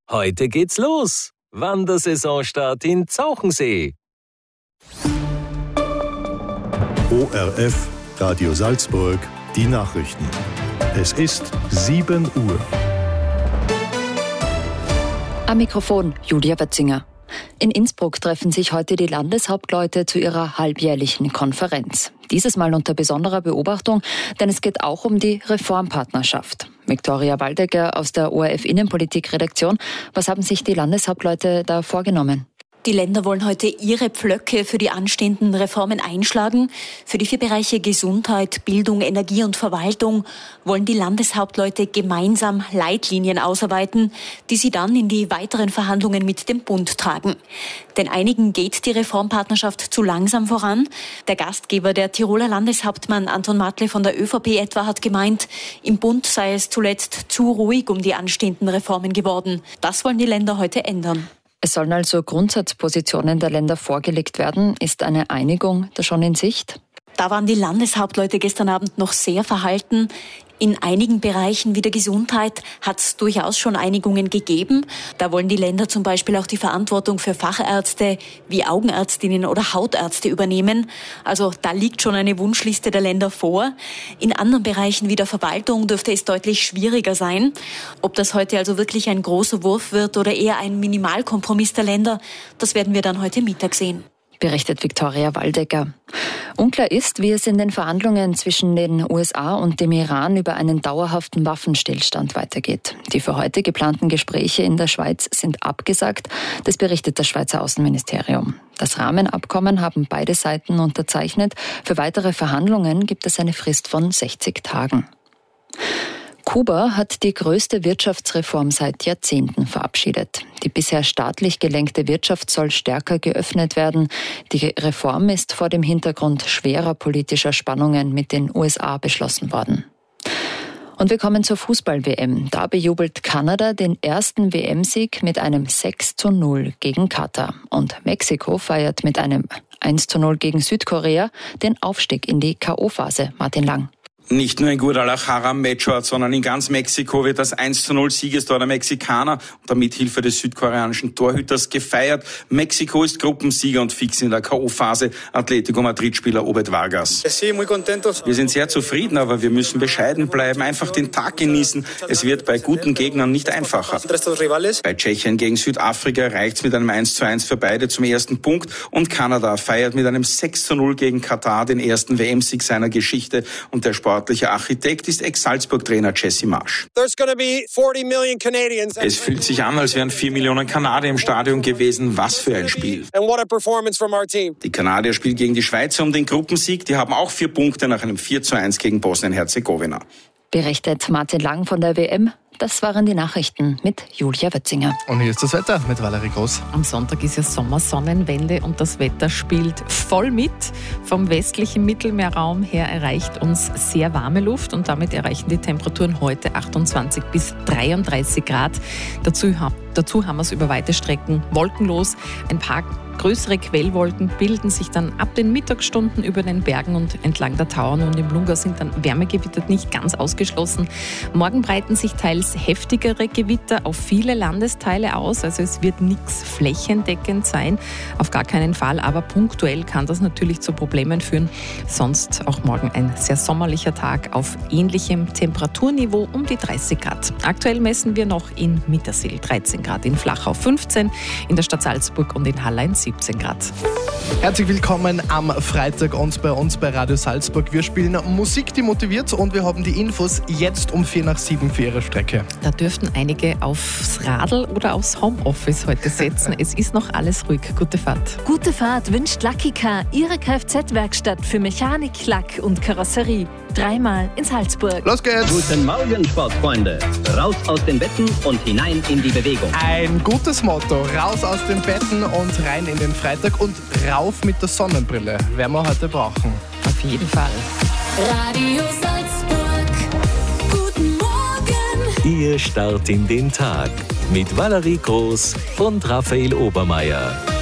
Heute geht's los. Wandersaisonstart in Zauchensee. ORF, Radio Salzburg, die Nachrichten. Es ist 7 Uhr. Am Mikrofon Julia Wetzinger. In Innsbruck treffen sich heute die Landeshauptleute zu ihrer halbjährlichen Konferenz. Dieses Mal unter besonderer Beobachtung, denn es geht auch um die Reformpartnerschaft. Viktoria Waldecker aus der ORF Innenpolitik-Redaktion. Was haben sich die Landeshauptleute da vorgenommen? Die Länder wollen heute ihre Pflöcke für die anstehenden Reformen einschlagen. Für die 4 Bereiche Gesundheit, Bildung, Energie und Verwaltung wollen die Landeshauptleute gemeinsam Leitlinien ausarbeiten, die sie dann in die weiteren Verhandlungen mit dem Bund tragen. Denn einigen geht die Reformpartnerschaft zu langsam voran. Der Gastgeber, der Tiroler Landeshauptmann Anton Matle von der ÖVP etwa, hat gemeint, im Bund sei es zuletzt zu ruhig um die anstehenden Reformen geworden. Das wollen die Länder heute ändern. Es sollen also Grundsatzpositionen der Länder vorgelegt werden. Ist eine Einigung da schon in Sicht? Da waren die Landeshauptleute gestern Abend noch sehr verhalten. In einigen Bereichen wie der Gesundheit hat es durchaus schon Einigungen gegeben. Da wollen die Länder zum Beispiel auch die Verantwortung für Fachärzte wie Augenärztinnen oder Hautärzte übernehmen. Also da liegt schon eine Wunschliste der Länder vor. In anderen Bereichen wie der Verwaltung dürfte es deutlich schwieriger sein. Ob das heute also wirklich ein großer Wurf wird oder eher ein Minimalkompromiss der Länder, das werden wir dann heute Mittag sehen. Berichtet Viktoria Waldecker. Unklar ist, wie es in den Verhandlungen zwischen den USA und dem Iran über einen dauerhaften Waffenstillstand weitergeht. Die für heute geplanten Gespräche in der Schweiz sind abgesagt, das berichtet das Schweizer Außenministerium. Das Rahmenabkommen haben beide Seiten unterzeichnet. Für weitere Verhandlungen gibt es eine Frist von 60 Tagen. Kuba hat die größte Wirtschaftsreform seit Jahrzehnten verabschiedet. Die bisher staatlich gelenkte Wirtschaft soll stärker geöffnet werden. Die Reform ist vor dem Hintergrund schwerer politischer Spannungen mit den USA beschlossen worden. Und wir kommen zur Fußball-WM. Da bejubelt Kanada den ersten WM-Sieg mit einem 6:0 gegen Katar. Und Mexiko feiert mit einem 1:0 gegen Südkorea den Aufstieg in die K.O.-Phase. Martin Lang. Nicht nur in Guadalajara am Matchort, sondern in ganz Mexiko wird das 1:0 Siegestor der Mexikaner unter Mithilfe des südkoreanischen Torhüters gefeiert. Mexiko ist Gruppensieger und fix in der K.O.-Phase. Atletico Madrid-Spieler Obed Vargas. Wir sind sehr zufrieden, aber wir müssen bescheiden bleiben, einfach den Tag genießen. Es wird bei guten Gegnern nicht einfacher. Bei Tschechien gegen Südafrika reicht's mit einem 1:1 für beide zum ersten Punkt und Kanada feiert mit einem 6:0 gegen Katar den ersten WM-Sieg seiner Geschichte und der sportlicher Architekt ist Ex-Salzburg-Trainer Jesse Marsch. Es fühlt sich an, als wären 4 Millionen Kanadier im Stadion gewesen. Was für ein Spiel. Die Kanadier spielen gegen die Schweizer um den Gruppensieg. Die haben auch 4 Punkte nach einem 4:1 gegen Bosnien-Herzegowina. Berichtet Martin Lang von der WM. Das waren die Nachrichten mit Julia Wetzinger. Und hier ist das Wetter mit Valerie Groß. Am Sonntag ist ja Sommersonnenwende und das Wetter spielt voll mit. Vom westlichen Mittelmeerraum her erreicht uns sehr warme Luft und damit erreichen die Temperaturen heute 28 bis 33 Grad. Dazu haben wir es über weite Strecken wolkenlos. Ein paar größere Quellwolken bilden sich dann ab den Mittagsstunden über den Bergen und entlang der Tauern und im Lungau sind dann Wärmegewitter nicht ganz ausgeschlossen. Morgen breiten sich teils heftigere Gewitter auf viele Landesteile aus, also es wird nichts flächendeckend sein, auf gar keinen Fall, aber punktuell kann das natürlich zu Problemen führen. Sonst auch morgen ein sehr sommerlicher Tag auf ähnlichem Temperaturniveau um die 30 Grad. Aktuell messen wir noch in Mittersill 13 Grad, in Flachau 15, in der Stadt Salzburg und in Hallein 17 Grad. Herzlich willkommen am Freitag und bei uns bei Radio Salzburg. Wir spielen Musik, die motiviert und wir haben die Infos jetzt um 6:45 für Ihre Strecke. Da dürften einige aufs Radl oder aufs Homeoffice heute setzen. Es ist noch alles ruhig. Gute Fahrt. Gute Fahrt wünscht Lucky Car, Ihre Kfz-Werkstatt für Mechanik, Lack und Karosserie. 3-mal in Salzburg. Los geht's! Guten Morgen, Sportfreunde. Raus aus den Betten und hinein in die Bewegung. Ein gutes Motto. Raus aus den Betten und rein in den Freitag und rauf mit der Sonnenbrille. Werden wir heute brauchen. Auf jeden Fall. Radio Salzburg. Guten Morgen. Ihr Start in den Tag mit Valerie Groß und Raphael Obermeier.